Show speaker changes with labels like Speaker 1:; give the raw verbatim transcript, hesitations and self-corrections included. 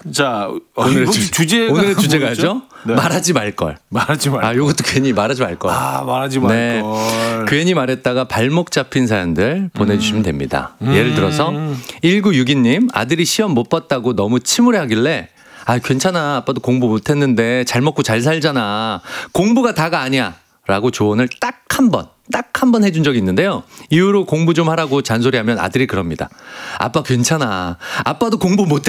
Speaker 1: 자,
Speaker 2: 오늘의
Speaker 1: 주, 주제가
Speaker 2: 오늘의 주제가죠.
Speaker 1: 네.
Speaker 2: 말하지 말 걸.
Speaker 1: 말하지 말.
Speaker 2: 아, 요것도 괜히 말하지 말 걸.
Speaker 1: 아, 말하지 말
Speaker 2: 네.
Speaker 1: 걸.
Speaker 2: 괜히 말했다가 발목 잡힌 사연들 보내주시면
Speaker 1: 음.
Speaker 2: 됩니다. 음. 예를 들어서 일구육이 님 아들이 시험 못 봤다고 너무 침울해하길래 아 괜찮아 아빠도 공부 못했는데 잘 먹고 잘 살잖아 공부가 다가 아니야 라고 조언을 딱 한 번 딱 한 번 해준 적이 있는데요. 이후로 공부 좀 하라고 잔소리하면 아들이 그럽니다. 아빠 괜찮아 아빠도 공부 못했